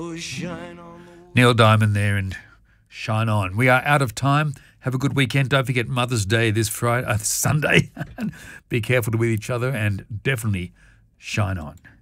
Neil Diamond there and Shine On. We are out of time. Have a good weekend. Don't forget Mother's Day this Sunday. Be careful with each other and definitely shine on.